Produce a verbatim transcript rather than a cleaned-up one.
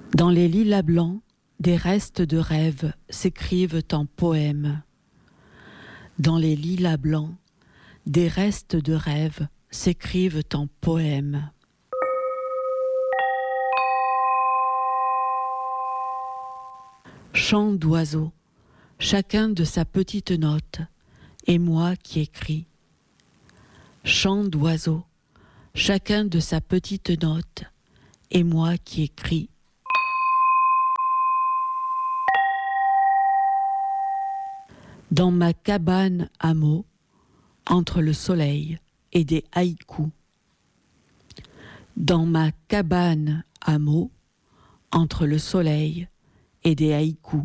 Dans les lilas blancs, des restes de rêves s'écrivent en poèmes. Dans les lilas blancs, des restes de rêves s'écrivent en poèmes. Chant d'oiseaux, chacun de sa petite note, et moi qui écris. Chant d'oiseaux, chacun de sa petite note, et moi qui écris. Dans ma cabane à mots, entre le soleil et des haïkus. Dans ma cabane à mots, entre le soleil et des haïkus.